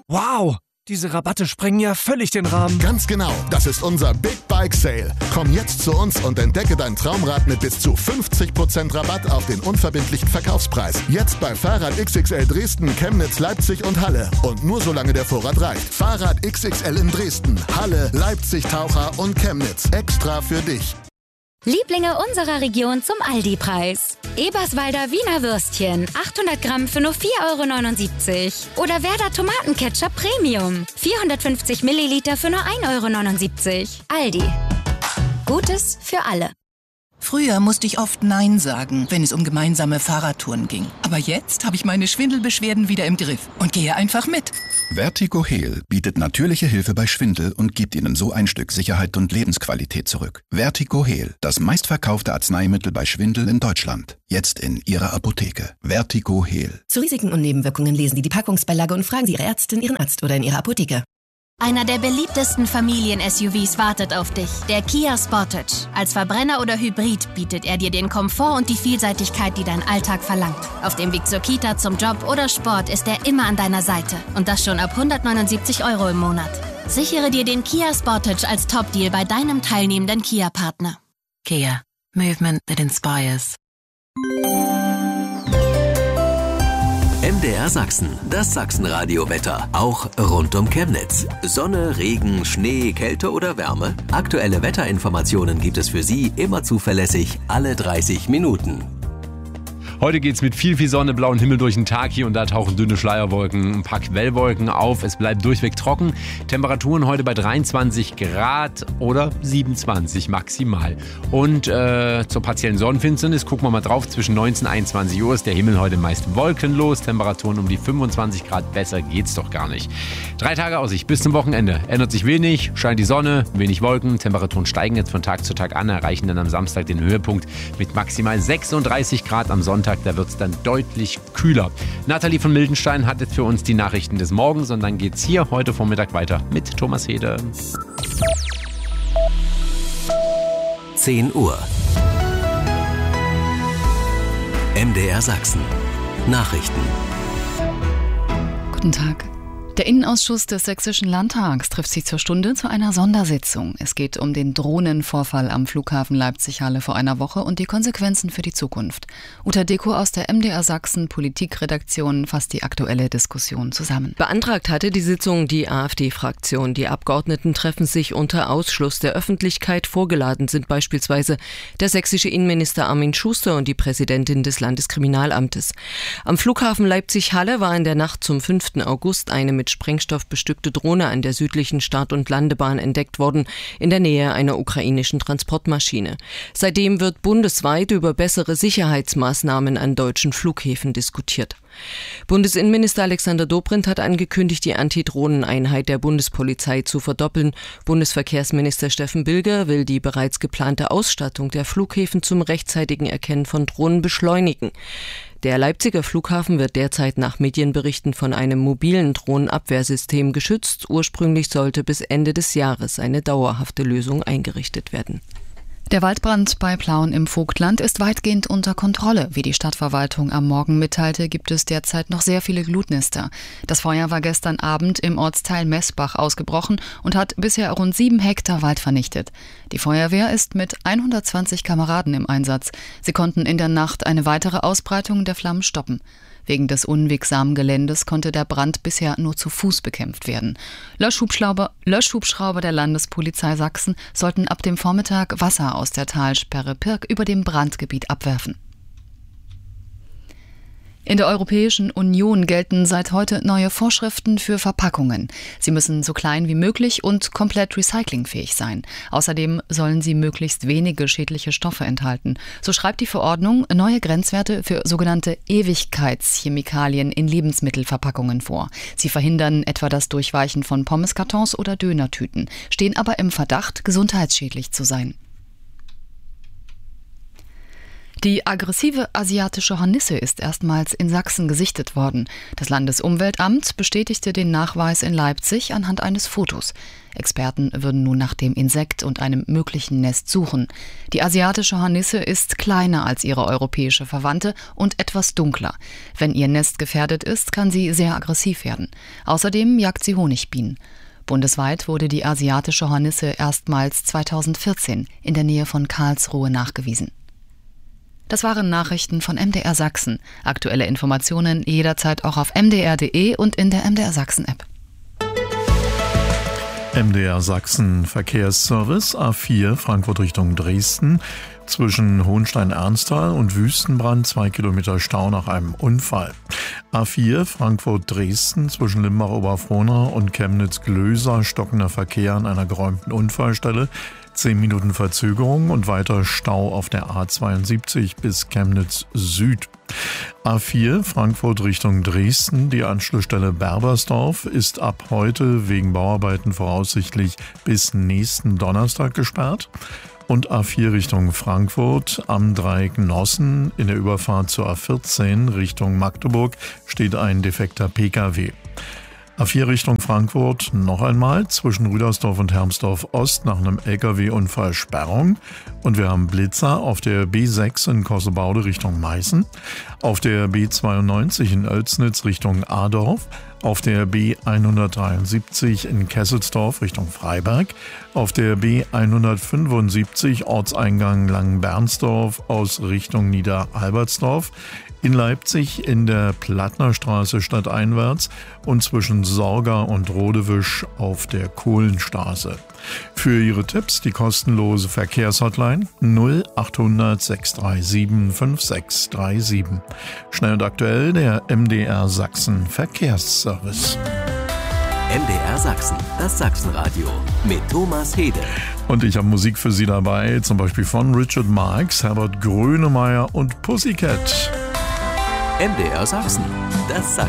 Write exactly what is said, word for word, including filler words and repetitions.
Wow, diese Rabatte sprengen ja völlig den Rahmen. Ganz genau, das ist unser Big Bike Sale. Komm jetzt zu uns und entdecke dein Traumrad mit bis zu fünfzig Prozent Rabatt auf den unverbindlichen Verkaufspreis. Jetzt bei Fahrrad X X L Dresden, Chemnitz, Leipzig und Halle. Und nur solange der Vorrat reicht. Fahrrad X X L in Dresden, Halle, Leipzig, Taucher und Chemnitz. Extra für dich. Lieblinge unserer Region zum Aldi-Preis. Eberswalder Wiener Würstchen, achthundert Gramm für nur vier Euro neunundsiebzig. Oder Werder Tomatenketchup Premium, vierhundertfünfzig Milliliter für nur ein Euro neunundsiebzig. Aldi. Gutes für alle. Früher musste ich oft Nein sagen, wenn es um gemeinsame Fahrradtouren ging. Aber jetzt habe ich meine Schwindelbeschwerden wieder im Griff und gehe einfach mit. Vertigo Heal bietet natürliche Hilfe bei Schwindel und gibt Ihnen so ein Stück Sicherheit und Lebensqualität zurück. Vertigo Heal, das meistverkaufte Arzneimittel bei Schwindel in Deutschland. Jetzt in Ihrer Apotheke. Vertigo Heal. Zu Risiken und Nebenwirkungen lesen Sie die Packungsbeilage und fragen Sie Ihre Ärztin, Ihren Arzt oder in Ihrer Apotheke. Einer der beliebtesten Familien-S U Vs wartet auf dich, der Kia Sportage. Als Verbrenner oder Hybrid bietet er dir den Komfort und die Vielseitigkeit, die dein Alltag verlangt. Auf dem Weg zur Kita, zum Job oder Sport ist er immer an deiner Seite. Und das schon ab hundertneunundsiebzig Euro im Monat. Sichere dir den Kia Sportage als Top-Deal bei deinem teilnehmenden Kia-Partner. Kia. Movement that inspires. M D R Sachsen, das Sachsenradio-Wetter, auch rund um Chemnitz. Sonne, Regen, Schnee, Kälte oder Wärme? Aktuelle Wetterinformationen gibt es für Sie immer zuverlässig alle dreißig Minuten. Heute geht's mit viel, viel Sonne, blauen Himmel durch den Tag. Hier und da tauchen dünne Schleierwolken, ein paar Quellwolken auf. Es bleibt durchweg trocken. Temperaturen heute bei dreiundzwanzig Grad oder siebenundzwanzig maximal. Und äh, zur partiellen Sonnenfinsternis gucken wir mal drauf. Zwischen neunzehn und einundzwanzig Uhr ist der Himmel heute meist wolkenlos. Temperaturen um die fünfundzwanzig Grad. Besser geht's doch gar nicht. Drei Tage Aussicht bis zum Wochenende. Ändert sich wenig, scheint die Sonne, wenig Wolken. Temperaturen steigen jetzt von Tag zu Tag an, erreichen dann am Samstag den Höhepunkt mit maximal sechsunddreißig Grad am Sonntag. Da wird es dann deutlich kühler. Nathalie von Mildenstein hat jetzt für uns die Nachrichten des Morgens und dann geht's hier heute Vormittag weiter mit Thomas Hede. zehn Uhr. M D R Sachsen. Nachrichten. Guten Tag. Der Innenausschuss des Sächsischen Landtags trifft sich zur Stunde zu einer Sondersitzung. Es geht um den Drohnenvorfall am Flughafen Leipzig-Halle vor einer Woche und die Konsequenzen für die Zukunft. Uta Deko aus der M D R Sachsen Politikredaktion fasst die aktuelle Diskussion zusammen. Beantragt hatte die Sitzung die AfD-Fraktion. Die Abgeordneten treffen sich unter Ausschluss der Öffentlichkeit. Vorgeladen sind beispielsweise der sächsische Innenminister Armin Schuster und die Präsidentin des Landeskriminalamtes. Am Flughafen Leipzig-Halle war in der Nacht zum fünften August eine mit Sprengstoff bestückte Drohne an der südlichen Start- und Landebahn entdeckt worden, in der Nähe einer ukrainischen Transportmaschine. Seitdem wird bundesweit über bessere Sicherheitsmaßnahmen an deutschen Flughäfen diskutiert. Bundesinnenminister Alexander Dobrindt hat angekündigt, die Antidrohneneinheit der Bundespolizei zu verdoppeln. Bundesverkehrsminister Steffen Bilger will die bereits geplante Ausstattung der Flughäfen zum rechtzeitigen Erkennen von Drohnen beschleunigen. Der Leipziger Flughafen wird derzeit nach Medienberichten von einem mobilen Drohnenabwehrsystem geschützt. Ursprünglich sollte bis Ende des Jahres eine dauerhafte Lösung eingerichtet werden. Der Waldbrand bei Plauen im Vogtland ist weitgehend unter Kontrolle. Wie die Stadtverwaltung am Morgen mitteilte, gibt es derzeit noch sehr viele Glutnester. Das Feuer war gestern Abend im Ortsteil Messbach ausgebrochen und hat bisher rund sieben Hektar Wald vernichtet. Die Feuerwehr ist mit hundertzwanzig Kameraden im Einsatz. Sie konnten in der Nacht eine weitere Ausbreitung der Flammen stoppen. Wegen des unwegsamen Geländes konnte der Brand bisher nur zu Fuß bekämpft werden. Löschhubschrauber, Löschhubschrauber der Landespolizei Sachsen sollten ab dem Vormittag Wasser aus der Talsperre Pirk über dem Brandgebiet abwerfen. In der Europäischen Union gelten seit heute neue Vorschriften für Verpackungen. Sie müssen so klein wie möglich und komplett recyclingfähig sein. Außerdem sollen sie möglichst wenige schädliche Stoffe enthalten. So schreibt die Verordnung neue Grenzwerte für sogenannte Ewigkeitschemikalien in Lebensmittelverpackungen vor. Sie verhindern etwa das Durchweichen von Pommeskartons oder Dönertüten, stehen aber im Verdacht, gesundheitsschädlich zu sein. Die aggressive asiatische Hornisse ist erstmals in Sachsen gesichtet worden. Das Landesumweltamt bestätigte den Nachweis in Leipzig anhand eines Fotos. Experten würden nun nach dem Insekt und einem möglichen Nest suchen. Die asiatische Hornisse ist kleiner als ihre europäische Verwandte und etwas dunkler. Wenn ihr Nest gefährdet ist, kann sie sehr aggressiv werden. Außerdem jagt sie Honigbienen. Bundesweit wurde die asiatische Hornisse erstmals zweitausendvierzehn in der Nähe von Karlsruhe nachgewiesen. Das waren Nachrichten von M D R Sachsen. Aktuelle Informationen jederzeit auch auf m d r punkt d e und in der M D R Sachsen App. M D R Sachsen Verkehrsservice A vier Frankfurt Richtung Dresden. Zwischen Hohenstein-Ernsthal und Wüstenbrand zwei Kilometer Stau nach einem Unfall. A vier Frankfurt-Dresden zwischen Limbach-Oberfrohnau und Chemnitz-Glöser stockender Verkehr an einer geräumten Unfallstelle. Zehn Minuten Verzögerung und weiter Stau auf der A zweiundsiebzig bis Chemnitz Süd. A vier Frankfurt Richtung Dresden, die Anschlussstelle Berbersdorf ist ab heute wegen Bauarbeiten voraussichtlich bis nächsten Donnerstag gesperrt. Und A vier Richtung Frankfurt am Dreieck Nossen in der Überfahrt zur A vierzehn Richtung Magdeburg steht ein defekter P K W. A vier Richtung Frankfurt noch einmal zwischen Rüdersdorf und Hermsdorf Ost nach einem L K W-Unfall Sperrung. Und wir haben Blitzer auf der B sechs in Kossebaude Richtung Meißen, auf der B zweiundneunzig in Oelsnitz Richtung Adorf, auf der B hundertdreiundsiebzig in Kesselsdorf Richtung Freiberg, auf der B hundertfünfundsiebzig Ortseingang Langenbernsdorf aus Richtung Niederalbertsdorf, in Leipzig in der Plattnerstraße stadteinwärts und zwischen Sorga und Rodewisch auf der Kohlenstraße. Für Ihre Tipps die kostenlose Verkehrshotline null achthundert sechshundertsiebenunddreißig fünfundsiebzig siebenunddreißig. Schnell und aktuell der M D R Sachsen Verkehrsservice. M D R Sachsen, das Sachsenradio mit Thomas Hede. Und ich habe Musik für Sie dabei, zum Beispiel von Richard Marx, Herbert Grönemeyer und Pussycat. M D R Sachsen, das Sachsen.